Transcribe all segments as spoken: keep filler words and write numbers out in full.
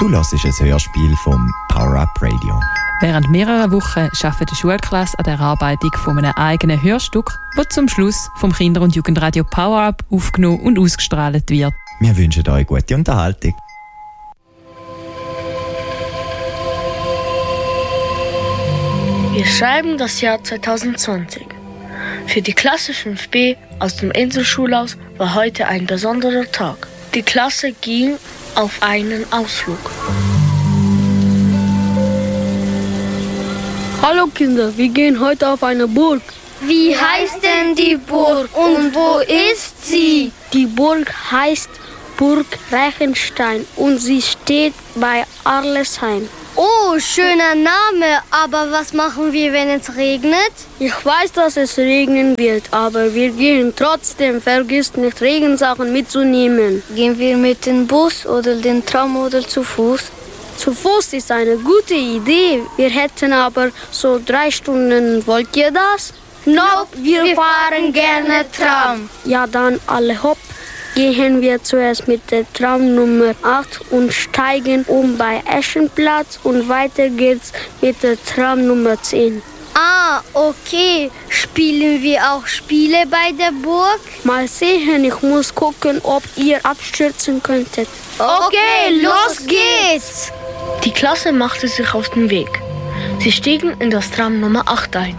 Du hörst ein Hörspiel vom Power Up Radio. Während mehrerer Wochen arbeitet die Schulklasse an der Erarbeitung von einem eigenen Hörstück, das zum Schluss vom Kinder- und Jugendradio Power Up aufgenommen und ausgestrahlt wird. Wir wünschen euch gute Unterhaltung. Wir schreiben das Jahr zwanzig zwanzig. Für die Klasse fünf B aus dem Inselschulhaus war heute ein besonderer Tag. Die Klasse ging auf einen Ausflug. Hallo Kinder, wir gehen heute auf eine Burg. Wie heißt denn die Burg und wo ist sie? Die Burg heißt Burg Reichenstein und sie steht bei Arlesheim. Oh, schöner Name, aber was machen wir, wenn es regnet? Ich weiß, dass es regnen wird, aber wir gehen trotzdem. Vergiss nicht, Regensachen mitzunehmen. Gehen wir mit dem Bus oder dem Tram oder zu Fuß? Zu Fuß ist eine gute Idee. Wir hätten aber so drei Stunden. Wollt ihr das? Nope, wir, wir fahren gerne Tram. Ja, dann alle hopp. Gehen wir zuerst mit der Tram Nummer acht und steigen um bei Eschenplatz und weiter geht's mit der Tram Nummer zehn. Ah, okay. Spielen wir auch Spiele bei der Burg? Mal sehen, ich muss gucken, ob ihr abstürzen könntet. Okay, los geht's! Die Klasse machte sich auf den Weg. Sie stiegen in das Tram Nummer acht ein.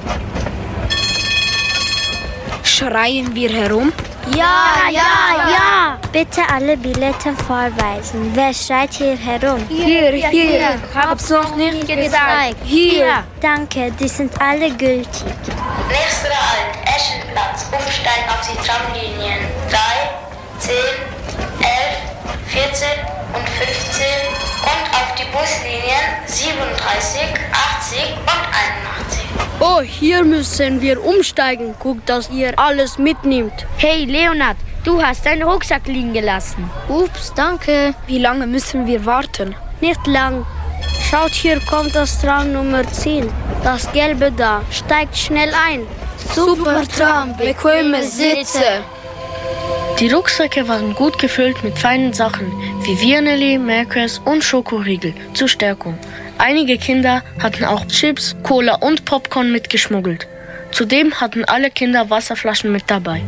Schreien wir herum? Ja, ja, ja! Bitte alle Billette vorweisen. Wer schreit hier herum? Hier, hier, hier. Hab's noch nicht gezeigt. Hier. Danke, die sind alle gültig. Nächster Halt, Eschenplatz. Umsteigen auf die Tramlinien drei, zehn, elf, vierzehn und fünfzehn und auf die Buslinien siebenunddreißig, achtzig und einundachtzig. Oh, hier müssen wir umsteigen. Guckt, dass ihr alles mitnimmt. Hey, Leonard, du hast deinen Rucksack liegen gelassen. Ups, danke. Wie lange müssen wir warten? Nicht lang. Schaut, hier kommt das Tram Nummer zehn. Das gelbe da. Steigt schnell ein. Super Tram, bequeme Sitze. Die Rucksäcke waren gut gefüllt mit feinen Sachen wie Wirneli, Merkers und Schokoriegel zur Stärkung. Einige Kinder hatten auch Chips, Cola und Popcorn mitgeschmuggelt. Zudem hatten alle Kinder Wasserflaschen mit dabei.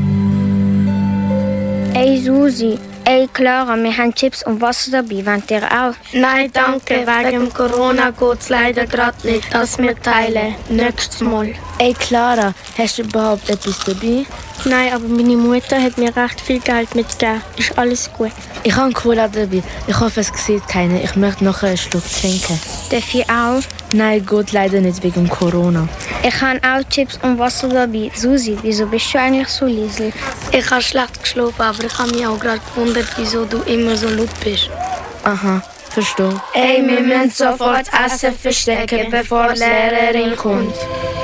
Ey Susi, ey Clara, wir haben Chips und Wasser dabei. Wollt ihr auch? Nein, danke. Wegen Corona geht's leider gerade nicht, dass wir teilen. Nächstes Mal. Ey Clara, hast du überhaupt etwas dabei? Nein, aber meine Mutter hat mir recht viel Geld mitgegeben. Ist alles gut. Ich habe Cola dabei. Ich hoffe, es sieht keiner. Ich möchte noch einen Schluck trinken. Darf ich auch? Nein, geht leider nicht wegen Corona. Ich habe auch Chips und Wasser dabei. Susi, wieso bist du eigentlich so leise? Ich habe schlecht geschlafen, aber ich habe mich auch gerade gewundert, wieso du immer so laut bist. Aha, verstehe. Ey, wir müssen sofort Essen verstecken, bevor die Lehrerin kommt.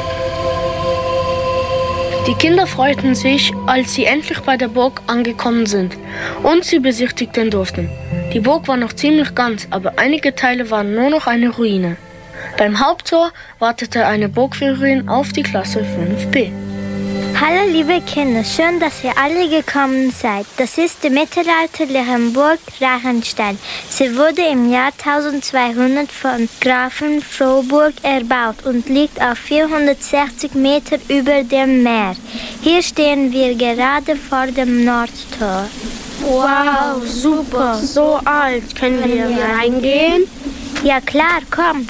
Die Kinder freuten sich, als sie endlich bei der Burg angekommen sind und sie besichtigen durften. Die Burg war noch ziemlich ganz, aber einige Teile waren nur noch eine Ruine. Beim Haupttor wartete eine Burgführerin auf die Klasse fünf B. Hallo liebe Kinder, schön, dass ihr alle gekommen seid. Das ist die mittelalterliche Burg Reichenstein. Sie wurde im Jahr eintausendzweihundert von Grafen Frohburg erbaut und liegt auf vierhundertsechzig Meter über dem Meer. Hier stehen wir gerade vor dem Nordtor. Wow, super, so alt. Können wir hier reingehen? Ja klar, kommt.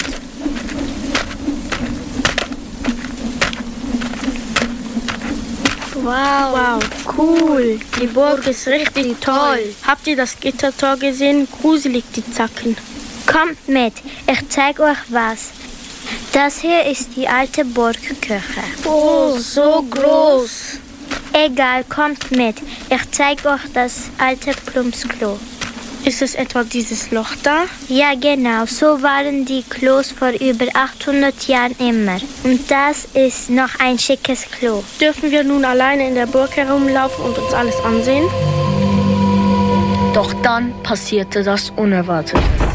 Wow, wow, cool. Die Burg ist richtig toll. Habt ihr das Gittertor gesehen? Gruselig, die Zacken. Kommt mit, ich zeig euch was. Das hier ist die alte Burgkirche. Oh, so groß. Egal, kommt mit. Ich zeig euch das alte Plumpsklo. Ist es etwa dieses Loch da? Ja, genau. So waren die Klos vor über achthundert Jahren immer. Und das ist noch ein schickes Klo. Dürfen wir nun alleine in der Burg herumlaufen und uns alles ansehen? Doch dann passierte das Unerwartete.